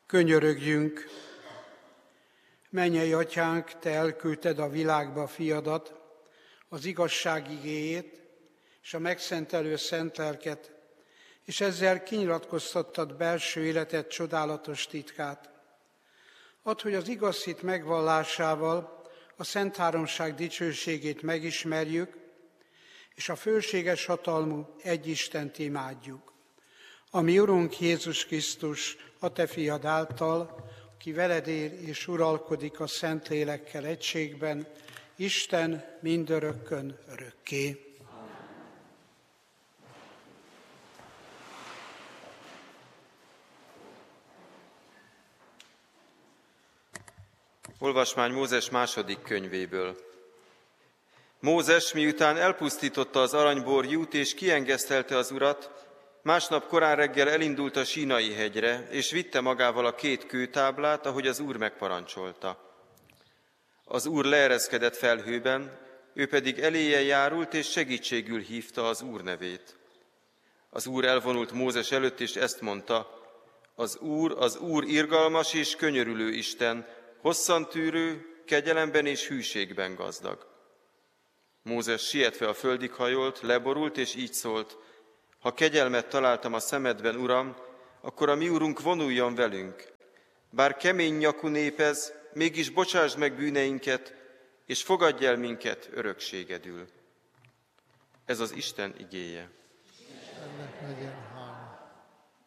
Könyörögjünk! Mennyei Atyánk, Te elküldted a világba Fiadat, az igazság igéjét és a megszentelő szent lelket, és ezzel kinyilatkoztattad belső életed csodálatos titkát. Add, hogy az igaz hit megvallásával a Szent Háromság dicsőségét megismerjük, és a fölséges hatalmú egy Istent imádjuk. A mi Urunk Jézus Krisztus, a Te fiad által, aki veled él és uralkodik a Szentlélekkel egységben, Isten mindörökkön örökké. Olvasmány Mózes második könyvéből. Mózes, miután elpusztította az aranyborjút és kiengesztelte az Urat, másnap korán reggel elindult a Sínai hegyre, és vitte magával a 2 kőtáblát, ahogy az Úr megparancsolta. Az Úr leereszkedett felhőben, ő pedig eléje járult, és segítségül hívta az Úr nevét. Az Úr elvonult Mózes előtt, és ezt mondta: az Úr irgalmas és könyörülő Isten, hosszantűrő, kegyelemben és hűségben gazdag. Mózes sietve a földig hajolt, leborult, és így szólt: ha kegyelmet találtam a szemedben, Uram, akkor a mi Urunk vonuljon velünk. Bár kemény nyakú nép ez, mégis bocsásd meg bűneinket, és fogadj el minket örökségedül. Ez az Isten igéje. Ennek legyen